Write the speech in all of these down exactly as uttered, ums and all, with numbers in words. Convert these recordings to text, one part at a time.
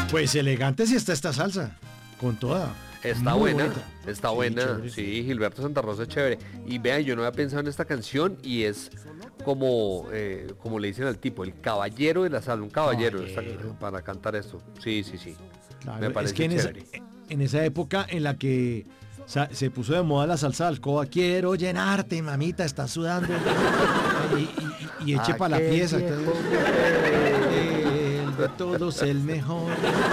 Pues elegante sí está esta salsa, con toda. Está Muy buena, bonita. está Sí, buena, chévere. sí, Gilberto Santa Rosa es chévere. Y vean, yo no había pensado en esta canción y es como, eh, como le dicen al tipo, el caballero de la sala, un caballero, esta- Caballero. para cantar esto. Sí, sí, sí, Claro, me es que parece en esa, chévere. en esa época en la que sa- se puso de moda la salsa de alcoba, quiero llenarte, mamita, estás sudando. y, y- y eche para la Aquel pieza. viejo Entonces, el de todos el mejor.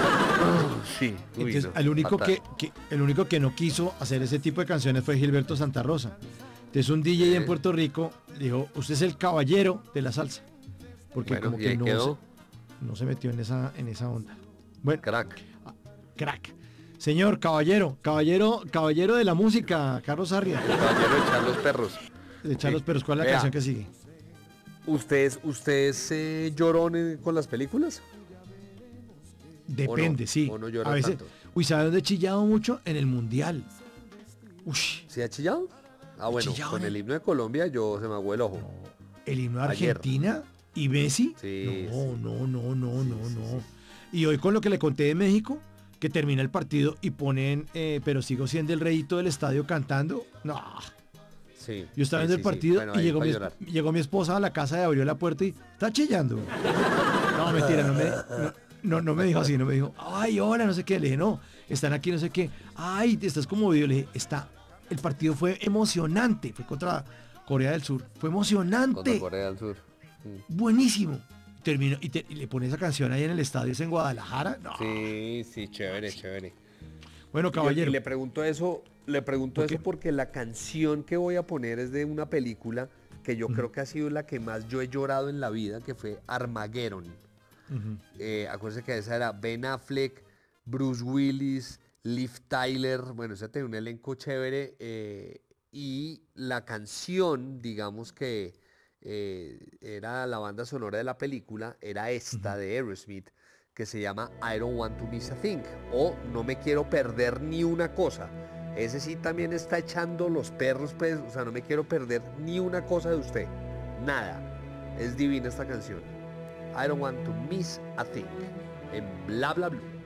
Sí, uy, Entonces, no, el único fatal. que, que- el único que no quiso hacer ese tipo de canciones fue Gilberto Santa Rosa. Entonces un D J en Eh, Puerto Rico dijo, usted es el caballero de la salsa. Porque Bueno, como y que ahí no quedó, se, no se metió en esa, en esa onda. Bueno, crack. crack. Señor, caballero, caballero, caballero de la música, Carlos Arria. El caballero de echar los perros. De echar Sí. los perros, ¿cuál es la Vea, canción que sigue? ¿Usted es, usted es eh, llorón eh, con las películas? Depende, no? sí. ¿O no llora A veces, tanto? uy, ¿sabe dónde he chillado mucho? En el Mundial. Uy, ¿Se ha chillado? Ah, bueno, chillado con en el el- himno de Colombia yo se me aguó el ojo. el himno de Ayer. Argentina y Messi. Sí, No, sí. no, no, no, Sí, no, sí, no. sí. Y hoy con lo que le conté de México, que termina el partido y ponen, eh, pero sigo siendo el reyito del estadio cantando. No. Sí, Yo estaba sí, viendo sí, el partido sí. Bueno, y ahí llegó pa' mi, llorar. esp- llegó mi esposa a la casa y abrió la puerta y está chillando. No, mentira, no me, no, no, no me dijo así, no me dijo, ay, hola, no sé qué. Le dije, no, están aquí, no sé qué. Ay, estás conmovido. Le dije, está, el partido fue emocionante, fue contra Corea del Sur. Fue Contra emocionante, Corea del Sur. Mm. buenísimo. Terminó, y, te- y le pone esa canción ahí en el estadio, es en Guadalajara. No. Sí, sí, chévere, chévere. Bueno, Y yo- caballero. Y le pregunto eso, le pregunto ¿Por qué? eso porque la canción que voy a poner es de una película que yo Ujú. creo que ha sido la que más yo he llorado en la vida, que fue Armageddon. Ujú. Eh, acuérdense que esa era Ben Affleck, Bruce Willis, Liv Tyler, bueno, esa tenía un elenco chévere eh, y la canción, digamos que eh, era la banda sonora de la película, era esta de Aerosmith, que se llama I Don't Want to Miss a Thing o No me quiero perder ni una cosa. Ese sí también está echando los perros, pues, o sea, no me quiero perder ni una cosa de usted, nada. Es divina esta canción. I don't want to miss a thing. En bla bla bla.